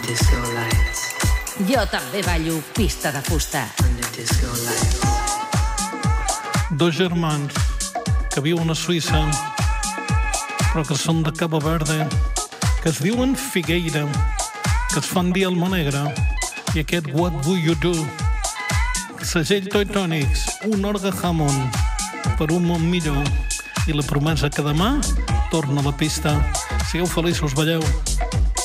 Jo també ballo pista de fusta. Dos germans que viuen a Suïssa, però que són de Cabo Verde, que es diuen Figueira, que es fan dir Almonegre, i aquest What Will You Do? Segell Toytonics, un orgue Hammond per un món millor, i la promesa que demà torna a la pista. Sigueu feliços, balleu.